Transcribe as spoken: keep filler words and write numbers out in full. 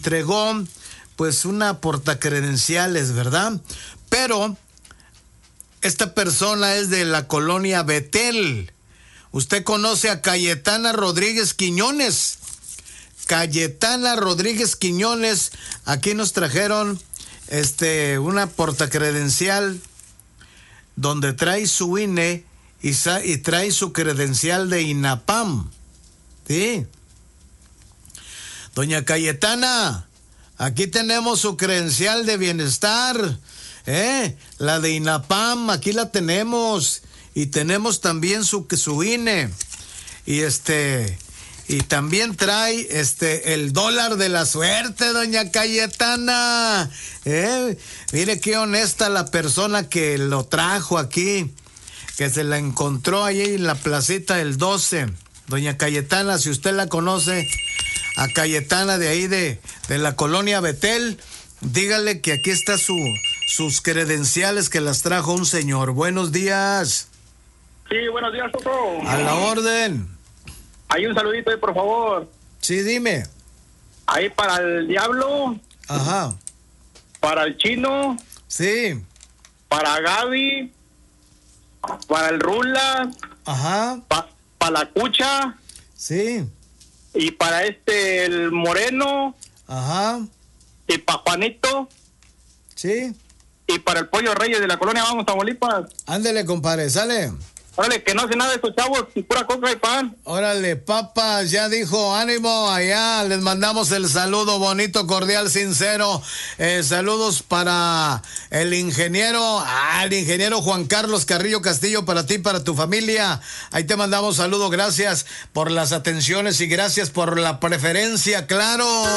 entregó pues una portacredenciales, ¿verdad? Pero esta persona es de la colonia Betel. Usted conoce a Cayetana Rodríguez Quiñones. Cayetana Rodríguez Quiñones, aquí nos trajeron este una portacredencial donde trae su I N E y, y trae su credencial de INAPAM. Sí. Doña Cayetana, aquí tenemos su credencial de bienestar, ¿eh? La de INAPAM, aquí la tenemos. Y tenemos también su, su I N E. Y este... Y también trae este el dólar de la suerte, doña Cayetana. ¿Eh? Mire qué honesta la persona que lo trajo aquí, que se la encontró allí en la placita del doce. Doña Cayetana, si usted la conoce, a Cayetana de ahí de, de la colonia Betel, dígale que aquí está su, sus credenciales que las trajo un señor. Buenos días. Sí, buenos días, Toto. A la orden. Hay un saludito ahí, por favor. Sí, dime. Ahí para el Diablo. Ajá. Para el Chino. Sí. Para Gaby. Para el Rula. Ajá. Pa, para la Cucha. Sí. Y para este, el Moreno. Ajá. Y para Juanito. Sí. Y para el Pollo Reyes de la colonia Vamos, Tamaulipas. Ándele, compadre, sale. Órale, que no hace nada de estos chavos, y pura coca y pan. Órale, papas, ya dijo, ánimo, allá les mandamos el saludo bonito, cordial, sincero. Eh, saludos para el ingeniero, ah, el ingeniero Juan Carlos Carrillo Castillo, para ti, para tu familia. Ahí te mandamos saludo, gracias por las atenciones y gracias por la preferencia, claro.